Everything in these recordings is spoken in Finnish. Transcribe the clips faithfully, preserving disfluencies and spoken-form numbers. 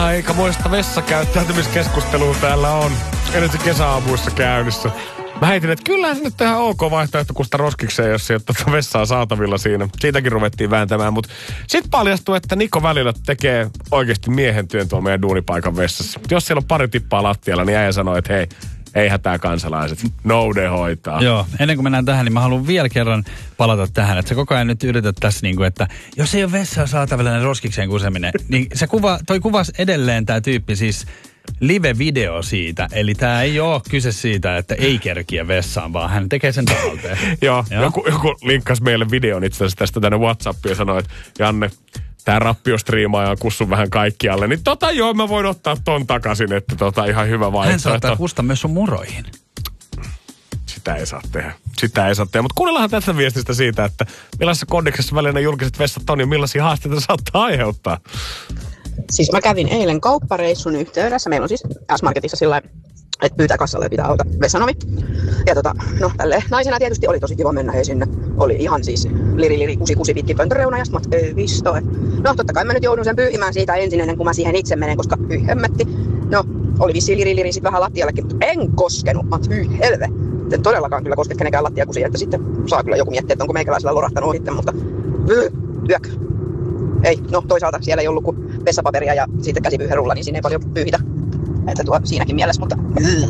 Aikamoista vessakäyttäytymiskeskustelua täällä on. Erityisesti kesäaamuissa käynnissä. Mä heitin, että kyllähän se nyt ihan ok vaihtoehto, kun sitä roskikseen, jos ei ole tuota vessaa saatavilla siinä. Siitäkin ruvettiin vääntämään, mutta sitten paljastui, että Niko välillä tekee oikeasti miehen työn tuolla meidän duunipaikan vessassa. Jos siellä on pari tippaa lattialla, niin äijä sanoo, että hei, ei hätää kansalaiset, Noude hoitaa. Joo, ennen kuin mennään tähän, niin mä haluan vielä kerran palata tähän, että sä koko ajan nyt yrität tässä niin kuin, että jos ei ole vessaa saatavilla, niin roskikseen kuseminen, niin se kuva, toi kuvasi edelleen tää tyyppi siis live-video siitä, eli tää ei ole kyse siitä, että ei kerkiä vessaan, vaan hän tekee sen tahalteen. Joo, joku, joku linkkasi meille videon itse asiassa tästä tänne WhatsAppiin ja sanoi, että Janne, tää rappiostriimaaja on kussun vähän kaikkialle, niin tota joo, mä voin ottaa ton takaisin, että tota ihan hyvä vaihtoehto. Hän saattaa kustaa myös sun muroihin. Sitä ei saa tehdä. Sitä ei saa tehdä. Mutta kuunnellaanhan tästä viestistä siitä, että millaisessa kondiksessa välillä julkiset vessat on ja millaisia haasteita saattaa aiheuttaa. Siis mä kävin eilen kauppareissun yhteydessä. Meillä on siis S-Marketissa sillä että pyytää kassalle ja pitää olla vessanovi. Ja tota, no tälleen naisena tietysti oli tosi kiva mennä, ei sinne. Oli ihan siis liri liri kusi kusi pitkin pöntöreuna ja sit mä ei visto. No totta kai mä nyt joudun sen pyyhimään siitä ensin ennen kuin mä siihen itse menen, koska hyi hemmetti. No oli vissiin liri liri sit vähän lattiallekin, mutta en koskenut. Mä hyi helve. En todellakaan kyllä koske kenenkään lattiakusia, että sitten saa kyllä joku miettiä, että onko meikäläisellä lorahtanut sitten, mutta yök. Ei, no toisaalta siellä ei ollut kuin vessapaperia ja sitten käsipyyherulla, niin siinä ei paljon pyyhitä. Että tuo siinäkin mielessä, mutta...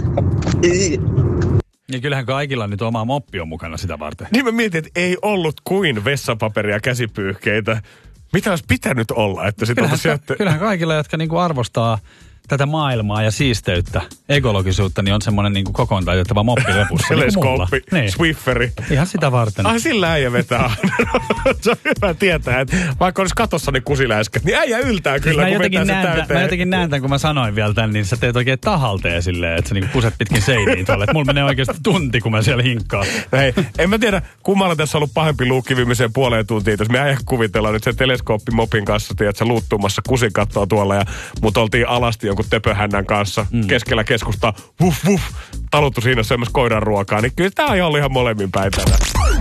Niin kyllähän kaikilla nyt oma moppi on mukana sitä varten. Niin mä mietin, että ei ollut kuin vessapaperia ja käsipyyhkeitä. Mitä olisi pitänyt olla? Että sit kyllähän, sieltä... kyllähän kaikilla, jotka niinku arvostaa tätä maailmaa ja siisteyttä, ekologisuutta, niin on semmoinen niinku kokoon taitettava moppi repussa. Teleskooppi, niin. Swifferi. Ihan sitä varten. Ai sillä äijä vetää. Se on hyvä tietää, että vaikka olisi katossa ne kusiläiskät, niin äijä yltää kyllä, mä kun vetää se näen, täyteen. Mä jotenkin näen tämän, kun mä sanoin vielä tämän, niin sä teet oikein tahalteen silleen, että sä niinku kuset pitkin seiniin tuolle. Mulla menee oikeasti tunti, kun mä siellä hinkkaan. Hei, en mä tiedä, kummalla tässä on ollut pahempi luukki viimeiseen puoleen tuntiin. Jos me äijä kuvitellaan nyt se teleskooppi mopin kanssa, tiedät sä luuttumassa kusin kattoo tuolla ja mut oltiin alasti jonkun töpöhännän kanssa mm. keskellä keskustaa, vuff vuff, taluttu siinä syömässä koiran ruokaa, niin kyllä tää on ollut ihan molemmin päin tänään.